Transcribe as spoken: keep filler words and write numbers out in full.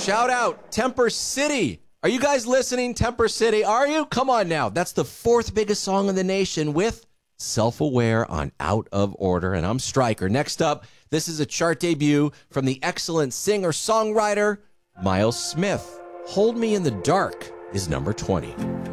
Shout out Temper City. Are you guys listening, Temper City? Are you? Come on now. That's the fourth biggest song in the nation with Self-Aware on Out of Order. And I'm Stryker. Next up, this is a chart debut from the excellent singer-songwriter Miles Smith. Hold Me in the Dark is number twenty.